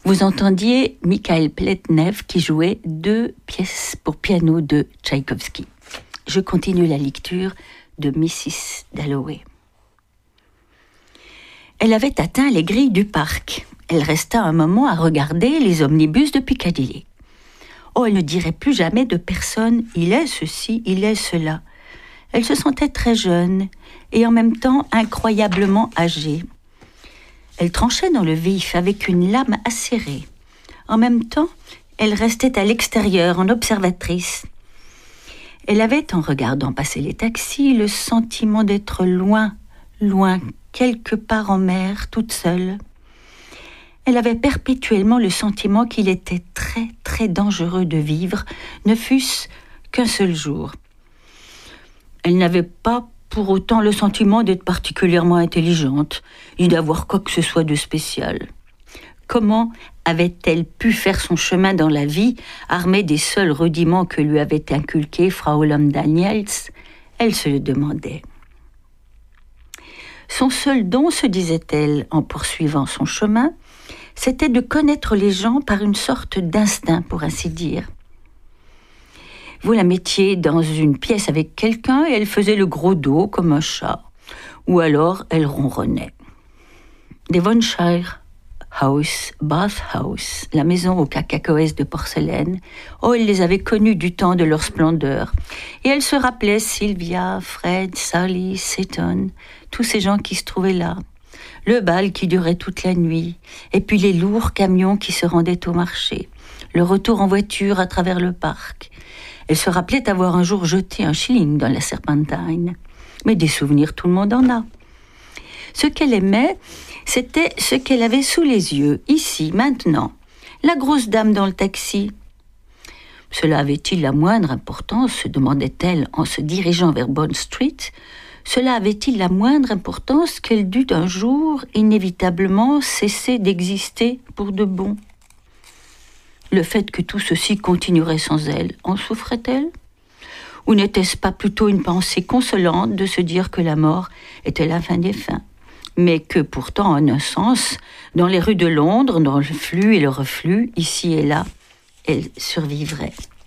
vous entendiez Mikhail Pletnev qui jouait 2 pièces pour piano de Tchaïkovski. Je continue la lecture de Mrs. Dalloway. Elle avait atteint les grilles du parc. Elle resta un moment à regarder les omnibus de Piccadilly. Oh, elle ne dirait plus jamais de personne « il est ceci, il est cela ». Elle se sentait très jeune et en même temps incroyablement âgée. Elle tranchait dans le vif avec une lame acérée. En même temps, elle restait à l'extérieur en observatrice. Elle avait, en regardant passer les taxis, le sentiment d'être loin, loin, quelque part en mer, toute seule. Elle avait perpétuellement le sentiment qu'il était très, très dangereux de vivre, ne fût-ce qu'un seul jour. Elle n'avait pas pour autant le sentiment d'être particulièrement intelligente, ni d'avoir quoi que ce soit de spécial. Comment avait-elle pu faire son chemin dans la vie, armée des seuls rudiments que lui avait inculqués Fraulein Daniels? Elle se le demandait. Son seul don, se disait-elle en poursuivant son chemin, c'était de connaître les gens par une sorte d'instinct, pour ainsi dire. Vous la mettiez dans une pièce avec quelqu'un et elle faisait le gros dos comme un chat, ou alors elle ronronnait. Devonshire House, Bath House, la maison aux cacahuètes de porcelaine, oh, elle les avait connus du temps de leur splendeur. Et elle se rappelait Sylvia, Fred, Sally, Seton, tous ces gens qui se trouvaient là. Le bal qui durait toute la nuit, et puis les lourds camions qui se rendaient au marché, le retour en voiture à travers le parc. Elle se rappelait avoir un jour jeté un shilling dans la Serpentine. Mais des souvenirs, tout le monde en a. Ce qu'elle aimait, c'était ce qu'elle avait sous les yeux, ici, maintenant. La grosse dame dans le taxi. Cela avait-il la moindre importance, se demandait-elle en se dirigeant vers Bond Street. Cela avait-il la moindre importance qu'elle dût un jour inévitablement cesser d'exister pour de bon? Le fait que tout ceci continuerait sans elle, en souffrait-elle? Ou n'était-ce pas plutôt une pensée consolante de se dire que la mort était la fin des fins, mais que pourtant, en un sens, dans les rues de Londres, dans le flux et le reflux, ici et là, elle survivrait?